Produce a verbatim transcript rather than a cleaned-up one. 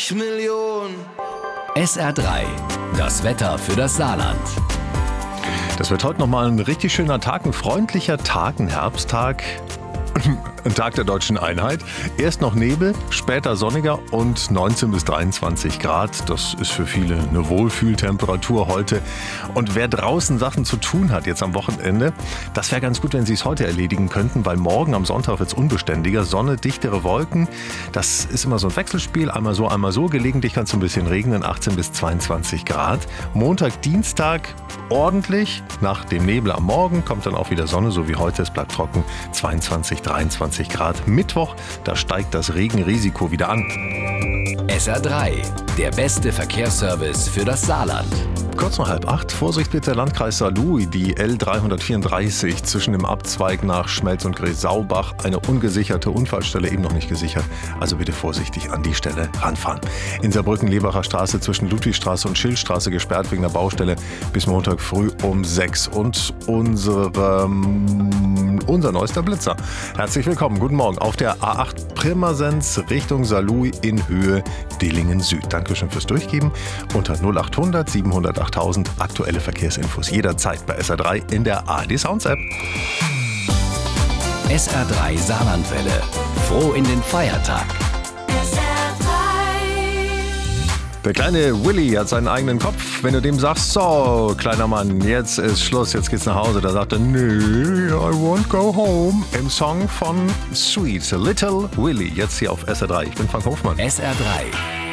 dreißig Millionen. S R drei, das Wetter für das Saarland. Das wird heute nochmal ein richtig schöner Tag, ein freundlicher Tag, ein Herbsttag. Ein Tag der deutschen Einheit. Erst noch Nebel, später sonniger und neunzehn bis dreiundzwanzig Grad. Das ist für viele eine Wohlfühltemperatur heute. Und wer draußen Sachen zu tun hat jetzt am Wochenende, das wäre ganz gut, wenn Sie es heute erledigen könnten, weil morgen am Sonntag wird es unbeständiger. Sonne, dichtere Wolken. Das ist immer so ein Wechselspiel. Einmal so, einmal so. Gelegentlich kann es ein bisschen regnen, achtzehn bis zweiundzwanzig Grad. Montag, Dienstag ordentlich. Nach dem Nebel am Morgen kommt dann auch wieder Sonne, so wie heute. Es bleibt trocken, zweiundzwanzig, dreiundzwanzig Grad. Mittwoch, da steigt das Regenrisiko wieder an. S R drei, der beste Verkehrsservice für das Saarland. Kurz nach halb acht, Vorsicht bitte, Landkreis Saarlouis, die L dreihundertvierunddreißig zwischen dem Abzweig nach Schmelz und Gräsaubach, eine ungesicherte Unfallstelle, eben noch nicht gesichert, also bitte vorsichtig an die Stelle ranfahren. In Saarbrücken-Lebacher Straße zwischen Ludwigstraße und Schildstraße gesperrt wegen der Baustelle bis Montag früh um sechs. Und unsere, unser neuester Blitzer. Herzlich willkommen, guten Morgen auf der A acht Pirmasens Richtung Saarlouis in Höhe Dillingen Süd. Dankeschön fürs Durchgeben. Unter null achthundert siebenhundertacht aktuelle Verkehrsinfos jederzeit bei S R drei in der A R D Sounds App. S R drei Saarlandwelle. Froh in den Feiertag. S R drei. Der kleine Willy hat seinen eigenen Kopf. Wenn du dem sagst, so, kleiner Mann, jetzt ist Schluss, jetzt geht's nach Hause, da sagt er, nee, I won't go home. Im Song von Sweet Little Willy. Jetzt hier auf S R drei. Ich bin Frank Hofmann. S R drei.